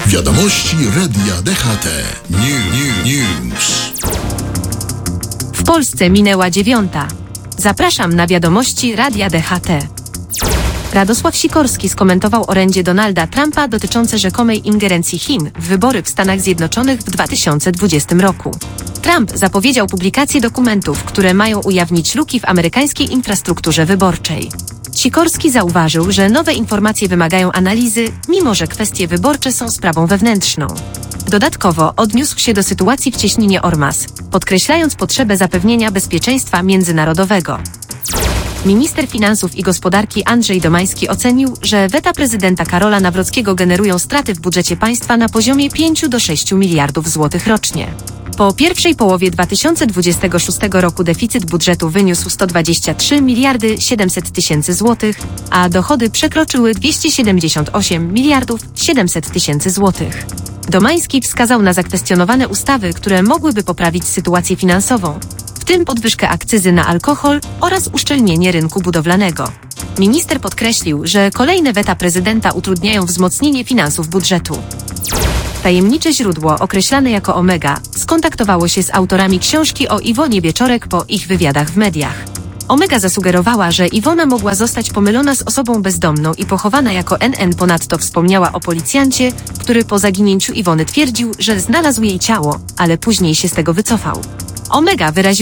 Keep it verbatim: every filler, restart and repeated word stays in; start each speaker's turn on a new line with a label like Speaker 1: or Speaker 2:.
Speaker 1: Wiadomości Radia D H T. New, new, news.
Speaker 2: W Polsce minęła dziewiąta. Zapraszam na wiadomości Radia D H T. Radosław Sikorski skomentował orędzie Donalda Trumpa dotyczące rzekomej ingerencji Chin w wybory w Stanach Zjednoczonych w dwa tysiące dwudziestym roku. Trump zapowiedział publikację dokumentów, które mają ujawnić luki w amerykańskiej infrastrukturze wyborczej. Sikorski zauważył, że nowe informacje wymagają analizy, mimo że kwestie wyborcze są sprawą wewnętrzną. Dodatkowo odniósł się do sytuacji w cieśninie Ormas, podkreślając potrzebę zapewnienia bezpieczeństwa międzynarodowego. Minister finansów i gospodarki Andrzej Domański ocenił, że weta prezydenta Karola Nawrockiego generują straty w budżecie państwa na poziomie pięć do sześciu miliardów złotych rocznie. Po pierwszej połowie dwa tysiące dwudziestego szóstego roku deficyt budżetu wyniósł sto dwadzieścia trzy miliardy siedemset tysięcy złotych, a dochody przekroczyły dwieście siedemdziesiąt osiem miliardów siedemset tysięcy złotych. Domański wskazał na zakwestionowane ustawy, które mogłyby poprawić sytuację finansową, w tym podwyżkę akcyzy na alkohol oraz uszczelnienie rynku budowlanego. Minister podkreślił, że kolejne weta prezydenta utrudniają wzmocnienie finansów budżetu. Tajemnicze źródło, określane jako Omega, skontaktowało się z autorami książki o Iwonie Wieczorek po ich wywiadach w mediach. Omega zasugerowała, że Iwona mogła zostać pomylona z osobą bezdomną i pochowana jako N N. Ponadto wspomniała o policjancie, który po zaginięciu Iwony twierdził, że znalazł jej ciało, ale później się z tego wycofał. Omega wyraziła